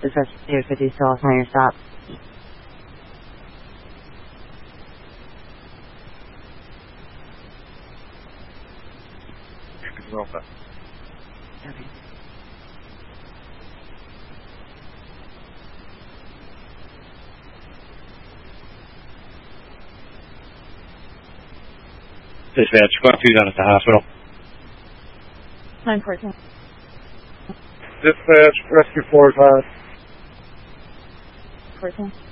Dispatch 250 still on your stop. Okay. Okay. Dispatch, going through down at the hospital. 914. Dispatch, rescue 4 is on. 14.